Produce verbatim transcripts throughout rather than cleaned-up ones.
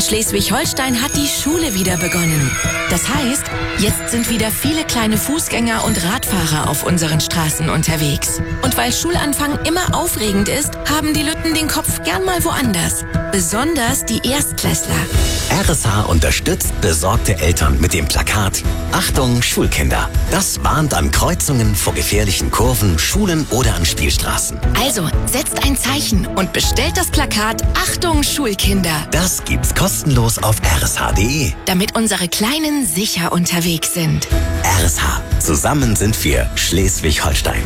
Schleswig-Holstein hat die Schule wieder begonnen. Das heißt, jetzt sind wieder viele kleine Fußgänger und Radfahrer auf unseren Straßen unterwegs. Und weil Schulanfang immer aufregend ist, haben die Lütten den Kopf gern mal woanders. Besonders die Erstklässler. R S H unterstützt besorgte Eltern mit dem Plakat Achtung Schulkinder. Das warnt an Kreuzungen vor gefährlichen Kurven, Schulen oder an Spielstraßen. Also, setzt ein Zeichen und bestellt das Plakat Achtung Schulkinder. Das gibt's kostenlos auf r s h punkt d e. Damit unsere Kleinen sicher unterwegs sind. R S H. Zusammen sind wir Schleswig-Holstein.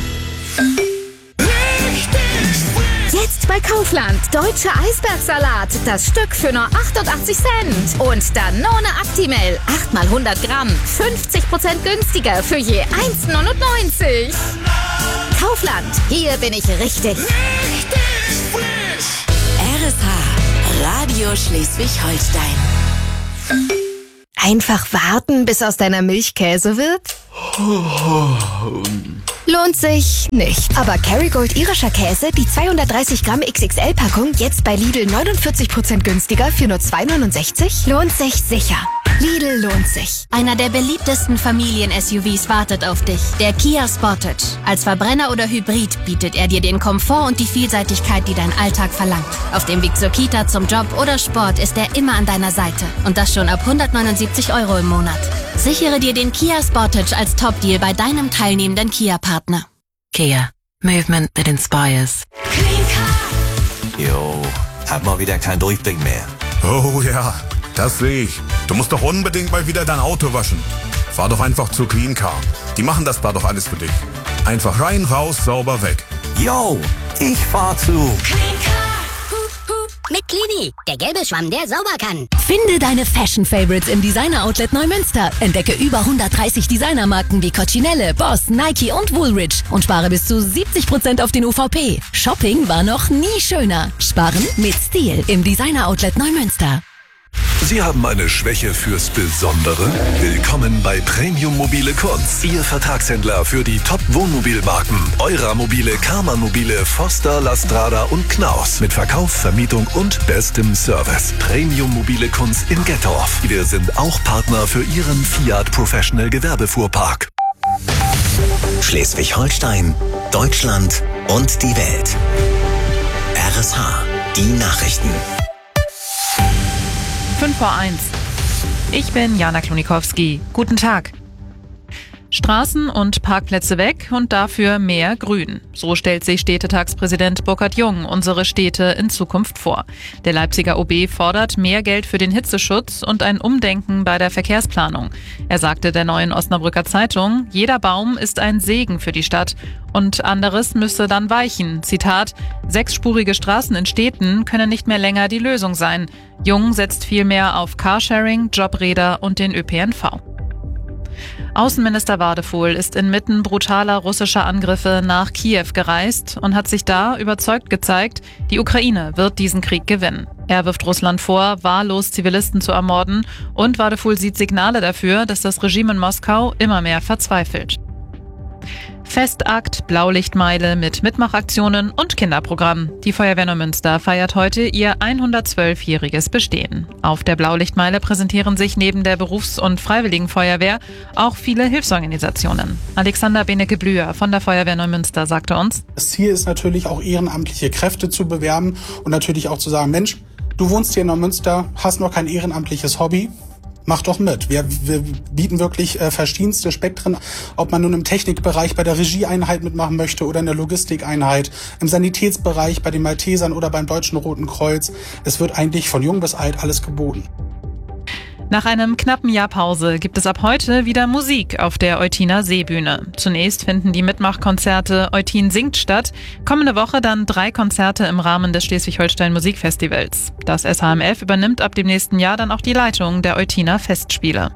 Jetzt bei Kaufland. Deutsche Eisbergsalat. Das Stück für nur achtundachtzig Cent. Und Danone Actimel. acht mal hundert Gramm. fünfzig Prozent günstiger für je eins neunundneunzig. Kaufland. Hier bin ich richtig. Richtig frisch. R S H. Radio Schleswig-Holstein. Einfach warten, bis aus deiner Milch Käse wird? Lohnt sich nicht. Aber Kerrygold irischer Käse, die zweihundertdreißig Gramm X X L-Packung, jetzt bei Lidl neunundvierzig Prozent günstiger für nur zwei neunundsechzig? Lohnt sich sicher. Lidl lohnt sich. Einer der beliebtesten Familien-S U Vs wartet auf dich. Der Kia Sportage. Als Verbrenner oder Hybrid bietet er dir den Komfort und die Vielseitigkeit, die dein Alltag verlangt. Auf dem Weg zur Kita, zum Job oder Sport ist er immer an deiner Seite. Und das schon ab hundertneunundsiebzig Euro im Monat. Sichere dir den Kia Sportage als Top-Deal bei deinem teilnehmenden Kia-Partner. Kia. Movement that inspires. Jo, hab mal wieder kein Durchblick mehr. Oh ja, das sehe ich. Du musst doch unbedingt mal wieder dein Auto waschen. Fahr doch einfach zu Clean Car. Die machen das da doch alles für dich. Einfach rein, raus, sauber, weg. Jo, ich fahr zu Clean Car. Hup, hup. Mit Clini, der gelbe Schwamm, der sauber kann. Finde deine Fashion-Favorites im Designer-Outlet Neumünster. Entdecke über hundertdreißig Designermarken wie Coccinelle, Boss, Nike und Woolrich und spare bis zu siebzig Prozent auf den U V P. Shopping war noch nie schöner. Sparen mit Stil im Designer-Outlet Neumünster. Sie haben eine Schwäche fürs Besondere? Willkommen bei Premium Mobile Kunz, Ihr Vertragshändler für die Top-Wohnmobilmarken Eura-Mobile, Karmann-Mobile, Foster, Lastrada und Knaus. Mit Verkauf, Vermietung und bestem Service. Premium Mobile Kunz in Gettorf. Wir sind auch Partner für Ihren Fiat Professional Gewerbefuhrpark. Schleswig-Holstein, Deutschland und die Welt. R S H. Die Nachrichten. fünf vor eins. Ich bin Jana Klonikowski. Guten Tag. Straßen und Parkplätze weg und dafür mehr Grün. So stellt sich Städtetagspräsident Burkhard Jung unsere Städte in Zukunft vor. Der Leipziger O B fordert mehr Geld für den Hitzeschutz und ein Umdenken bei der Verkehrsplanung. Er sagte der Neuen Osnabrücker Zeitung, jeder Baum ist ein Segen für die Stadt und anderes müsse dann weichen. Zitat, sechsspurige Straßen in Städten können nicht mehr länger die Lösung sein. Jung setzt vielmehr auf Carsharing, Jobräder und den Ö P N V. Außenminister Wadefuhl ist inmitten brutaler russischer Angriffe nach Kiew gereist und hat sich da überzeugt gezeigt, die Ukraine wird diesen Krieg gewinnen. Er wirft Russland vor, wahllos Zivilisten zu ermorden und Wadefuhl sieht Signale dafür, dass das Regime in Moskau immer mehr verzweifelt. Festakt, Blaulichtmeile mit Mitmachaktionen und Kinderprogramm. Die Feuerwehr Neumünster feiert heute ihr hundertzwölfjähriges Bestehen. Auf der Blaulichtmeile präsentieren sich neben der Berufs- und Freiwilligenfeuerwehr auch viele Hilfsorganisationen. Alexander Benecke-Blüher von der Feuerwehr Neumünster sagte uns: Das Ziel ist natürlich auch ehrenamtliche Kräfte zu bewerben und natürlich auch zu sagen, Mensch, du wohnst hier in Neumünster, hast noch kein ehrenamtliches Hobby. Mach doch mit. Wir, wir bieten wirklich äh, verschiedenste Spektren, ob man nun im Technikbereich bei der Regieeinheit mitmachen möchte oder in der Logistikeinheit, im Sanitätsbereich bei den Maltesern oder beim Deutschen Roten Kreuz. Es wird eigentlich von jung bis alt alles geboten. Nach einem knappen Jahr Pause gibt es ab heute wieder Musik auf der Eutiner Seebühne. Zunächst finden die Mitmachkonzerte Eutin singt statt, kommende Woche dann drei Konzerte im Rahmen des Schleswig-Holstein Musikfestivals. Das S H M F übernimmt ab dem nächsten Jahr dann auch die Leitung der Eutiner Festspiele.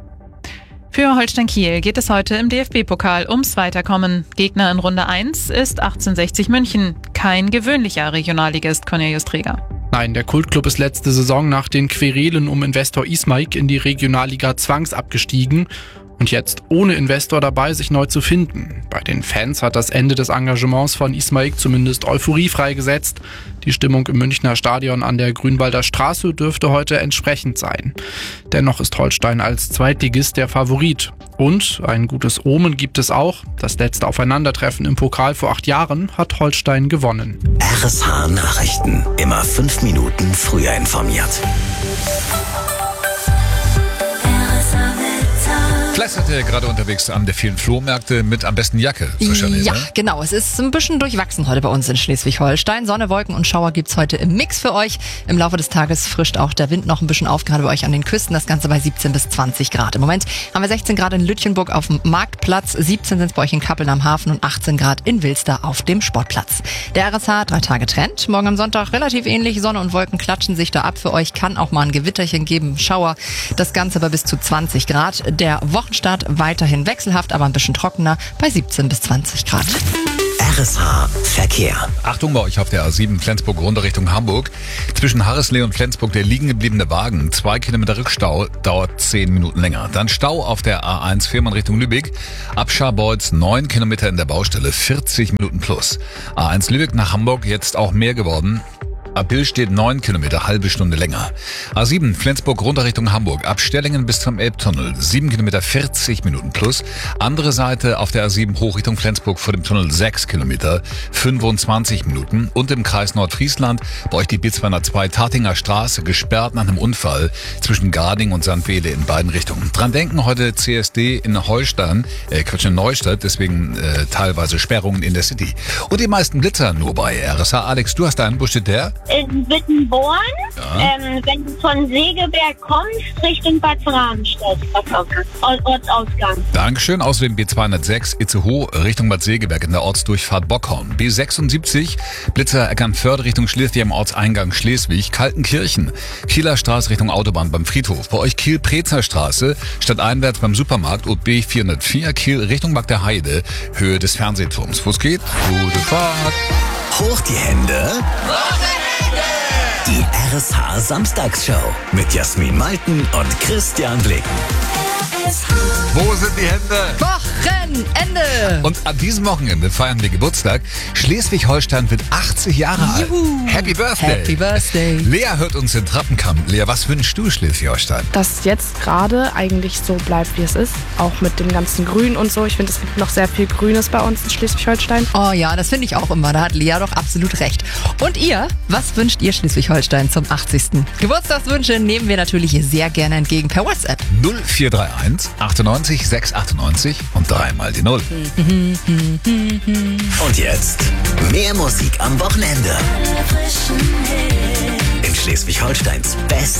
Für Holstein Kiel geht es heute im D F B-Pokal ums Weiterkommen. Gegner in Runde eins ist achtzehnhundertsechzig München. Kein gewöhnlicher Regionalligist, Cornelius Träger. Nein, der Kultclub ist letzte Saison nach den Querelen um Investor Ismaik in die Regionalliga zwangsabgestiegen und jetzt ohne Investor dabei, sich neu zu finden. Bei den Fans hat das Ende des Engagements von Ismaik zumindest Euphorie freigesetzt. Die Stimmung im Münchner Stadion an der Grünwalder Straße dürfte heute entsprechend sein. Dennoch ist Holstein als Zweitligist der Favorit. Und ein gutes Omen gibt es auch. Das letzte Aufeinandertreffen im Pokal vor acht Jahren hat Holstein gewonnen. R S H Nachrichten. Immer fünf Minuten früher informiert. Vielleicht seid ihr gerade unterwegs an der vielen Flohmärkte mit am besten Jacke. Wahrscheinlich, Ja, ne? genau. Es ist ein bisschen durchwachsen heute bei uns in Schleswig-Holstein. Sonne, Wolken und Schauer gibt's heute im Mix für euch. Im Laufe des Tages frischt auch der Wind noch ein bisschen auf, gerade bei euch an den Küsten. Das Ganze bei siebzehn bis zwanzig Grad. Im Moment haben wir sechzehn Grad in Lütjenburg auf dem Marktplatz, siebzehn sind es bei euch in Kappeln am Hafen und achtzehn Grad in Wilster auf dem Sportplatz. Der R S H, drei Tage Trend. Morgen am Sonntag relativ ähnlich. Sonne und Wolken klatschen sich da ab. Für euch kann auch mal ein Gewitterchen geben, Schauer. Das Ganze bei bis zu zwanzig Grad. Der Wochenstart weiterhin wechselhaft, aber ein bisschen trockener bei siebzehn bis zwanzig Grad. R S H Verkehr. Achtung bei euch auf der A sieben Flensburg runter Richtung Hamburg. Zwischen Harrisley und Flensburg der liegen gebliebene Wagen. Zwei Kilometer Rückstau, dauert zehn Minuten länger. Dann Stau auf der A eins Fehmarn Richtung Lübeck. Ab Scharbeutz neun Kilometer in der Baustelle, vierzig Minuten plus. A eins Lübeck nach Hamburg jetzt auch mehr geworden. Ab Bill steht neun Kilometer, halbe Stunde länger. A sieben Flensburg runter Richtung Hamburg. Ab Stellingen bis zum Elbtunnel. sieben Kilometer, vierzig Minuten plus. Andere Seite auf der A sieben hoch Richtung Flensburg vor dem Tunnel sechs Kilometer, fünfundzwanzig Minuten. Und im Kreis Nordfriesland bei euch die B zweihundertzwei Tatinger Straße gesperrt nach einem Unfall zwischen Garding und Sandwede in beiden Richtungen. Dran denken, heute C S D in Holstein, äh Quatsch, in Neustadt, deswegen äh, teilweise Sperrungen in der City. Und die meisten Blitzer nur bei R S H. Alex, du hast einen, wo steht der? In Wittenborn, Ja. ähm, wenn du von Segeberg kommst, Richtung Bad Bramstedt, Ortsausgang. Dankeschön. Außerdem B zweihundertsechs Itzehoe Richtung Bad Segeberg in der Ortsdurchfahrt Bockhorn. B sechsundsiebzig Blitzer Eckernförde Richtung Schleswig am Ortseingang Schleswig. Kaltenkirchen Kieler Straße Richtung Autobahn beim Friedhof. Bei euch Kiel-Prezer Straße stadteinwärts beim Supermarkt und B vierhundertvier Kiel Richtung Bagder Heide Höhe des Fernsehturms. Wo es geht? Gute Fahrt. Hoch die Hände. Die R S H Samstagsshow mit Jasmin Malten und Christian Blicken. Wo sind die Hände? Wochenende! Und an diesem Wochenende feiern wir Geburtstag. Schleswig-Holstein wird achtzig Jahre alt. Juhu. Happy Birthday. Happy Birthday. Lea hört uns in Trappenkamp. Lea, was wünschst du Schleswig-Holstein? Dass jetzt gerade eigentlich so bleibt, wie es ist. Auch mit dem ganzen Grün und so. Ich finde, es gibt noch sehr viel Grünes bei uns in Schleswig-Holstein. Oh ja, das finde ich auch immer. Da hat Lea doch absolut recht. Und ihr, was wünscht ihr Schleswig-Holstein zum achtzigsten Geburtstagswünsche nehmen wir natürlich sehr gerne entgegen per WhatsApp. null vier drei eins achtundneunzig sechs achtundneunzig und dreimal die Null. Und jetzt mehr Musik am Wochenende. In Schleswig-Holsteins Best